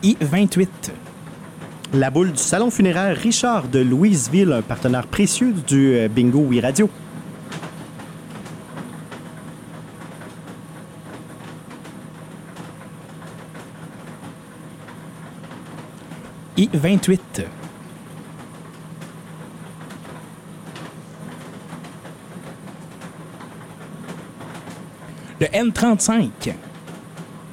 I-28. La boule du salon funéraire Richard de Louisville, un partenaire précieux du Bingo Oui Radio. I-28. Le N35.